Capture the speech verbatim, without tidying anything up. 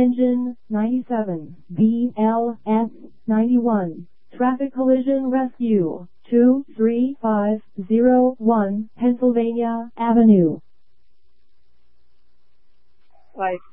Engine ninety-seven, B L S ninety-one. Traffic Collision Rescue, two three five zero one Pennsylvania Avenue. Life